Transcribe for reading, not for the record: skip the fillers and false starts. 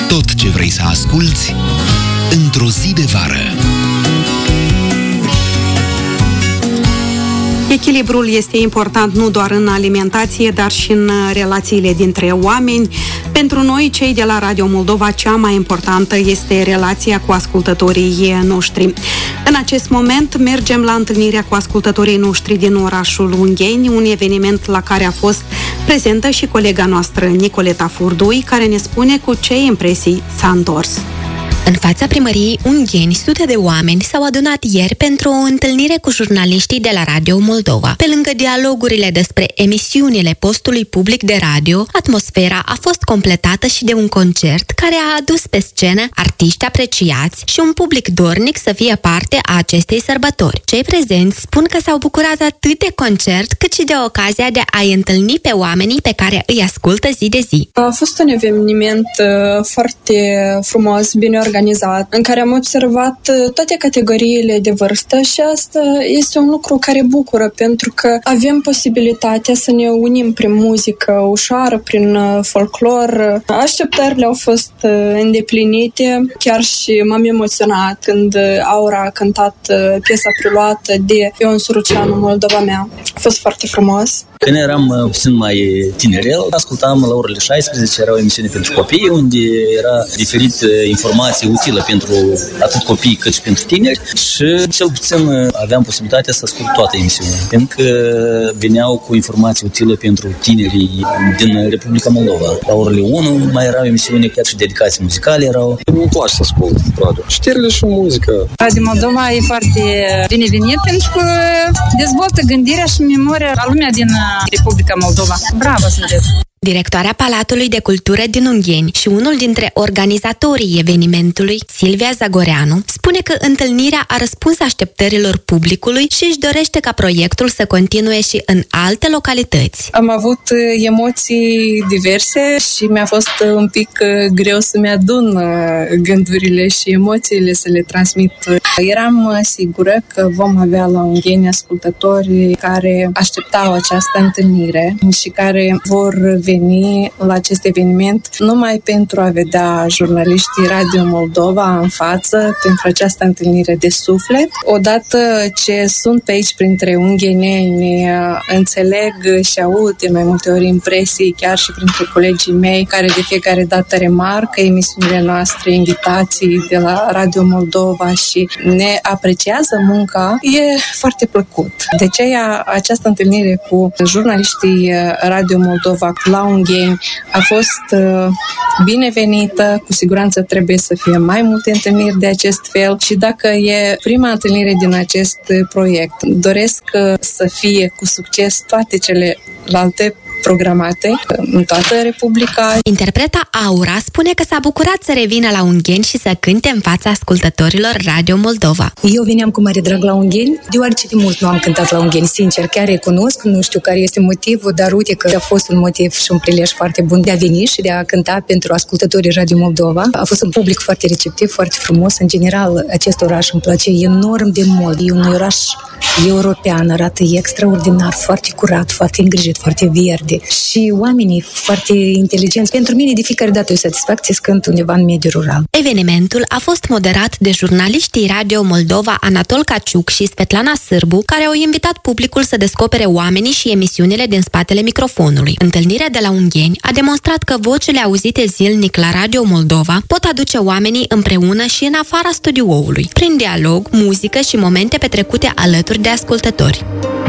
Tot ce vrei să asculți într-o zi de vară. Echilibrul este important nu doar în alimentație, dar și în relațiile dintre oameni. Pentru noi, cei de la Radio Moldova, cea mai importantă este relația cu ascultătorii noștri. În acest moment mergem la întâlnirea cu ascultătorii noștri din orașul Ungheni, un eveniment la care a fost prezentă și colega noastră Nicoleta Furdui, care ne spune cu ce impresii s-a întors. În fața primăriei Ungheni, sute de oameni s-au adunat ieri pentru o întâlnire cu jurnaliștii de la Radio Moldova. Pe lângă dialogurile despre emisiunile postului public de radio, atmosfera a fost completată și de un concert care a adus pe scenă artiști apreciați și un public dornic să fie parte a acestei sărbători. Cei prezenți spun că s-au bucurat atât de concert, cât și de ocazia de a-i întâlni pe oamenii pe care îi ascultă zi de zi. A fost un eveniment foarte frumos, bine organizat, în care am observat toate categoriile de vârstă și asta este un lucru care bucură, pentru că avem posibilitatea să ne unim prin muzică ușoară, prin folclor. Așteptările au fost îndeplinite, chiar și m-am emoționat când Aura a cântat piesa preluată de Ion Suruceanu, Moldova mea. A fost foarte frumos. Când eram puțin mai tinerel, ascultam la orele 16, era o emisiune pentru copii, unde era diferit informații utile pentru atât copii cât și pentru tineri și cel puțin aveam posibilitatea să ascult toată emisiunea, pentru că veneau cu informații utile pentru tinerii din Republica Moldova. La orele 1 mai erau emisiuni, chiar și dedicații muzicale erau. Îmi place să ascult radio. Știrile și muzică. Radio Moldova e foarte binevenit pentru că dezvoltă gândirea și memoria a lumea din Republica Moldova. Bravo sunteți! Directoarea Palatului de Cultură din Ungheni și unul dintre organizatorii evenimentului, Silvia Zagoreanu, spune că întâlnirea a răspuns așteptărilor publicului și își dorește ca proiectul să continue și în alte localități. Am avut emoții diverse și mi-a fost un pic greu să-mi adun gândurile și emoțiile să le transmit. Eram sigură că vom avea la Ungheni ascultători care așteptau această întâlnire și care vor veni la acest eveniment numai pentru a vedea jurnaliștii Radio Moldova în față, pentru această întâlnire de suflet. Odată ce sunt pe aici printre ungheneni, înțeleg și aud de mai multe ori impresii, chiar și printre colegii mei, care de fiecare dată remarcă emisiunile noastre, invitații de la Radio Moldova și ne apreciază munca, e foarte plăcut. De aceea, această întâlnire cu jurnaliștii Radio Moldova la Ungheni a fost binevenită, cu siguranță trebuie să fie mai multe întâlniri de acest fel și dacă e prima întâlnire din acest proiect, doresc să fie cu succes toate celelalte programate în toată Republica. Interpreta Aura spune că s-a bucurat să revină la Ungheni și să cânte în fața ascultătorilor Radio Moldova. Eu veneam cu mare drag la Ungheni, deoarece de mult nu am cântat la Ungheni, sincer, chiar recunosc, nu știu care este motivul, dar uite că a fost un motiv și un prilej foarte bun de a veni și de a cânta pentru ascultătorii Radio Moldova. A fost un public foarte receptiv, foarte frumos. În general, acest oraș îmi place enorm de mult. E un oraș european, arată extraordinar, foarte curat, foarte îngrijit, foarte verde. Și oamenii foarte inteligenți. Pentru mine de fiecare dată e o satisfacție să cânt undeva în mediul rural. Evenimentul a fost moderat de jurnaliștii Radio Moldova Anatol Caciuc și Svetlana Sârbu, care au invitat publicul să descopere oamenii și emisiunile din spatele microfonului. Întâlnirea de la Ungheni a demonstrat că vocile auzite zilnic la Radio Moldova pot aduce oamenii împreună și în afara studioului, prin dialog, muzică și momente petrecute alături de ascultători.